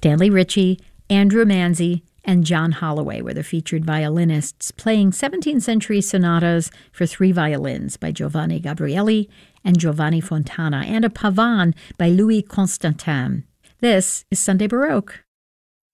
Stanley Ritchie, Andrew Manzi, and John Holloway were the featured violinists playing 17th century sonatas for 3 violins by Giovanni Gabrieli and Giovanni Fontana, and a pavane by Louis Constantin. This is Sunday Baroque.